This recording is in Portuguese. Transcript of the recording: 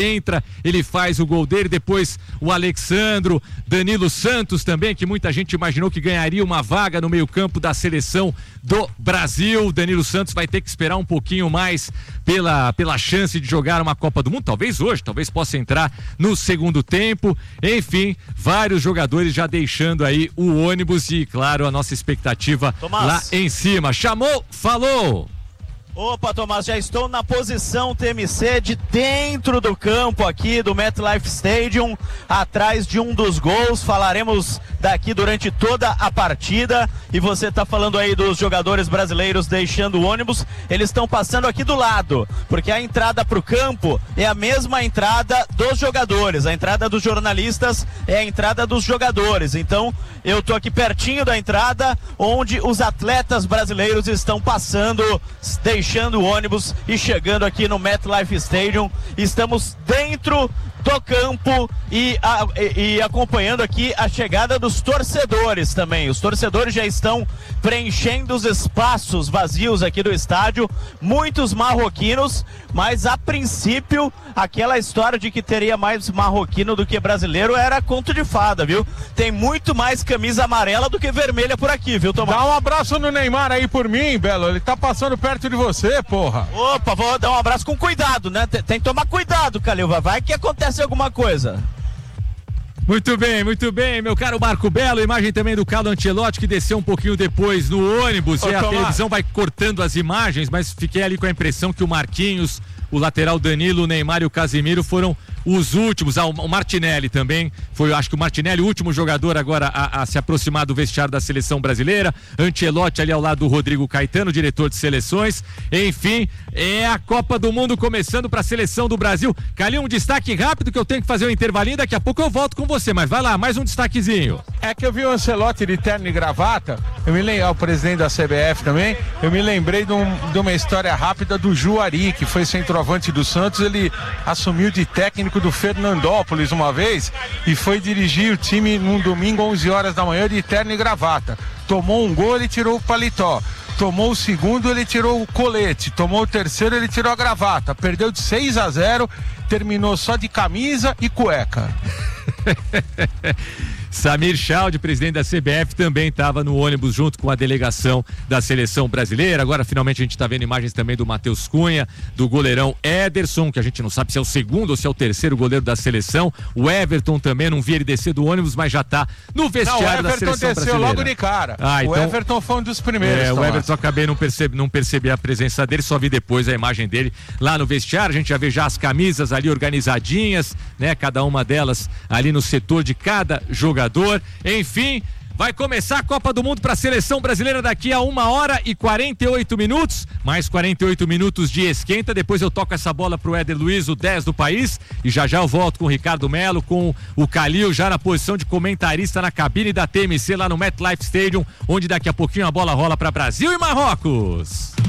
entra, ele faz o gol dele, depois o Alexandro, Danilo Santos também, que muita gente imaginou que ganharia uma vaga no meio-campo da seleção do Brasil. Danilo Santos vai ter que esperar um pouquinho mais pela chance de jogar uma Copa do Mundo, talvez hoje, talvez possa entrar no segundo tempo. Enfim, vários jogadores já deixando aí o ônibus e, claro, a nossa expectativa lá em cima. Chamou, falou! Opa, Tomás, já estou na posição TMC de dentro do campo aqui do MetLife Stadium, atrás de um dos gols. Falaremos daqui durante toda a partida. E você está falando aí dos jogadores brasileiros deixando o ônibus. Eles estão passando aqui do lado, porque a entrada para o campo é a mesma entrada dos jogadores. A entrada dos jornalistas é a entrada dos jogadores. Então, eu estou aqui pertinho da entrada, onde os atletas brasileiros estão passando, deixando o ônibus e chegando aqui no MetLife Stadium. Estamos dentro do campo e acompanhando aqui a chegada dos torcedores também. Os torcedores já estão preenchendo os espaços vazios aqui do estádio, muitos marroquinos, mas a princípio aquela história de que teria mais marroquino do que brasileiro era conto de fada, viu? Tem muito mais camisa amarela do que vermelha por aqui, viu, Tomás? Dá um abraço no Neymar aí por mim, Belo, ele tá passando perto de você, porra. Opa, vou dar um abraço com cuidado, né? Tem que tomar cuidado, Calilva, vai que acontece alguma coisa. Muito bem, meu caro Marco Belo, imagem também do Carlo Ancelotti, que desceu um pouquinho depois no ônibus. A televisão vai cortando as imagens, mas fiquei ali com a impressão que o Marquinhos, o lateral Danilo, o Neymar e o Casemiro foram os últimos. O Martinelli também foi, acho que o Martinelli, o último jogador agora a se aproximar do vestiário da seleção brasileira. Ancelotti ali ao lado do Rodrigo Caetano, diretor de seleções. Enfim, é a Copa do Mundo começando para a seleção do Brasil. Calil, um destaque rápido que eu tenho que fazer um intervalinho, daqui a pouco eu volto com você, mas vai lá, mais um destaquezinho. É que eu vi o Ancelotti de terno e gravata, o presidente da CBF também, eu me lembrei de uma história rápida do Juari, que foi centroavante do Santos. Ele assumiu de técnico do Fernandópolis uma vez e foi dirigir o time num domingo 11 horas da manhã de terno e gravata. Tomou um gol, ele tirou o paletó. Tomou o segundo, ele tirou o colete. Tomou o terceiro, ele tirou a gravata. Perdeu de 6-0, terminou só de camisa e cueca. Samir Chaldi, presidente da CBF, também estava no ônibus junto com a delegação da seleção brasileira. Agora finalmente a gente está vendo imagens também do Matheus Cunha, do goleirão Ederson, que a gente não sabe se é o segundo ou se é o terceiro goleiro da seleção. O Everton também, não vi ele descer do ônibus, mas já está no vestiário da seleção brasileira. O Everton desceu logo de cara. Então, o Everton foi um dos primeiros. O Everton acabei não percebi a presença dele, só vi depois a imagem dele lá no vestiário. A gente já vê já as camisas ali organizadinhas, né? Cada uma delas ali no setor de cada jogador. Enfim, vai começar a Copa do Mundo para a seleção brasileira daqui a 1h48, mais 48 minutos de esquenta. Depois eu toco essa bola pro Éder Luiz, o 10 do país, e já eu volto com o Ricardo Melo, com o Calil já na posição de comentarista na cabine da TMC lá no MetLife Stadium, onde daqui a pouquinho a bola rola para Brasil e Marrocos.